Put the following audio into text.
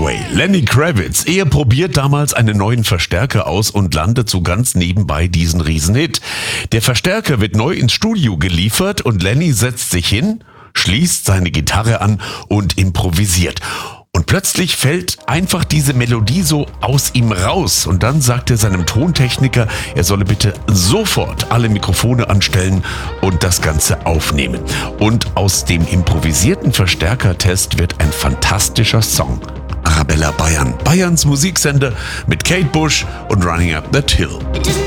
Anyway, Lenny Kravitz, er probiert damals einen neuen Verstärker aus und landet so ganz nebenbei diesen Riesenhit. Der Verstärker wird neu ins Studio geliefert und Lenny setzt sich hin, schließt seine Gitarre an und improvisiert. Und plötzlich fällt einfach diese Melodie so aus ihm raus. Und dann sagt er seinem Tontechniker, er solle bitte sofort alle Mikrofone anstellen und das Ganze aufnehmen. Und aus dem improvisierten Verstärkertest wird ein fantastischer Song. Arabella Bayern, Bayerns Musiksender mit Kate Bush und Running Up That Hill.